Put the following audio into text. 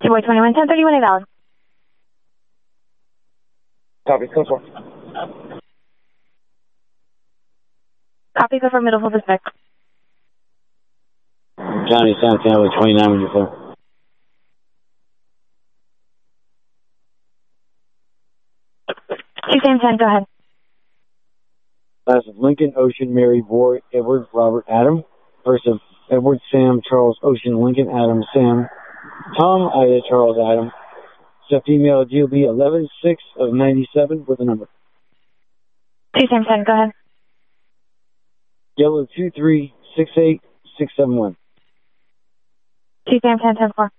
Boy 21, 1031 A valid. Copy, code 4. Copy, go for middle full Pacific. County San Family 29 when you're clear. Two Sam 10, go ahead. Class of Lincoln, Ocean, Mary, Boy, Edward, Robert, Adam. First of Edward, Sam, Charles, Ocean, Lincoln, Adam, Sam, Tom, Ida, Charles, Adam. Except female GOB 11-6 of 97 with a number. Two Sam 10, go ahead. Yellow 2368671. Two Sam 10, 10-4.